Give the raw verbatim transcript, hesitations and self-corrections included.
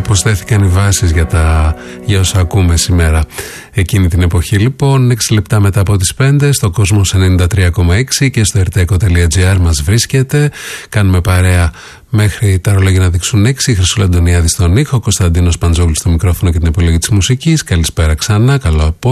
προσθέθηκαν οι βάσεις για, τα, για όσα ακούμε σήμερα. Εκείνη την εποχή λοιπόν, έξι λεπτά μετά από τις πέντε, στο Κόσμος ενενήντα τρία κόμμα έξι και στο ερτέκο τελεία τζι άρ μας βρίσκεται. Κάνουμε παρέα μέχρι τα ρολόγια να δείξουν έξι. Χρυσούλα Αντωνιάδη στον ήχο, Κωνσταντίνος Παντζόγλου στο μικρόφωνο και την επιλογή της μουσικής. Καλησπέρα ξανά, καλό απόγευμα.